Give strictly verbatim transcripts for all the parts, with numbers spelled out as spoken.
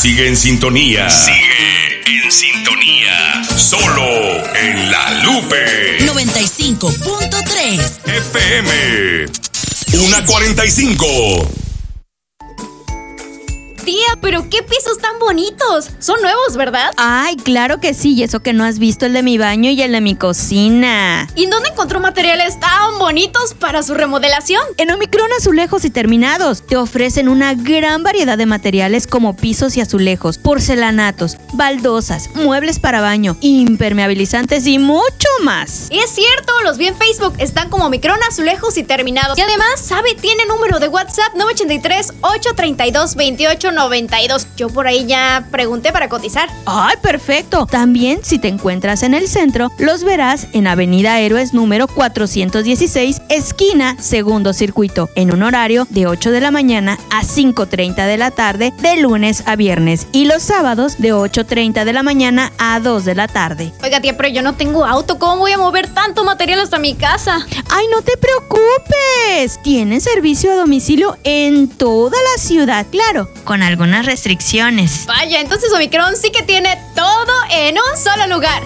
Sigue en sintonía. Sigue en sintonía. Solo en La Lupe. noventa y cinco punto tres F M. Una cuarenta y cinco. Tía, pero qué pisos tan bonitos. Son nuevos, ¿verdad? Ay, claro que sí, y eso que no has visto el de mi baño y el de mi cocina. ¿Y dónde encontró materiales tan bonitos para su remodelación? En Omicron Azulejos y Terminados te ofrecen una gran variedad de materiales como pisos y azulejos, porcelanatos, baldosas, muebles para baño, impermeabilizantes y mucho más. Es cierto, los vi en Facebook, están como Omicron Azulejos y Terminados. Y además, ¿sabe? Tiene número de WhatsApp nueve ocho tres, ocho tres dos, dos ocho noventa y dos. Yo por ahí ya pregunté para cotizar. ¡Ay, perfecto! También, si te encuentras en el centro, los verás en Avenida Héroes número cuatrocientos dieciséis, esquina Segundo Circuito, en un horario de ocho de la mañana a cinco treinta de la tarde, de lunes a viernes, y los sábados de ocho treinta de la mañana a dos de la tarde. Oiga, tía, pero yo no tengo auto. ¿Cómo voy a mover tanto material hasta mi casa? ¡Ay, no te preocupes! Tienen servicio a domicilio en toda la ciudad, claro, con algunas restricciones. Vaya, entonces Omicron sí que tiene todo en un solo lugar.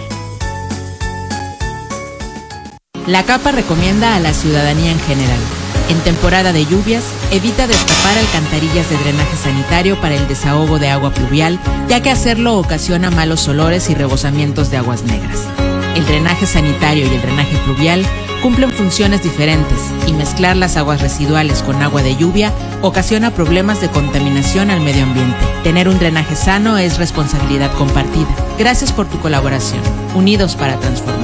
La CAPA recomienda a la ciudadanía en general: en temporada de lluvias, evita destapar alcantarillas de drenaje sanitario para el desahogo de agua pluvial, ya que hacerlo ocasiona malos olores y rebosamientos de aguas negras. El drenaje sanitario y el drenaje pluvial cumplen funciones diferentes, y mezclar las aguas residuales con agua de lluvia ocasiona problemas de contaminación al medio ambiente. Tener un drenaje sano es responsabilidad compartida. Gracias por tu colaboración. Unidos para transformar.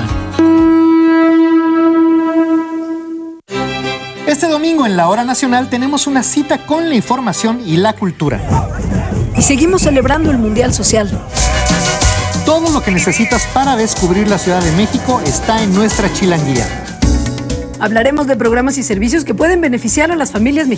Este domingo en la Hora Nacional tenemos una cita con la información y la cultura. Y seguimos celebrando el Mundial Social. Todo lo que necesitas para descubrir la Ciudad de México está en nuestra chilanguía. Hablaremos de programas y servicios que pueden beneficiar a las familias mexicanas.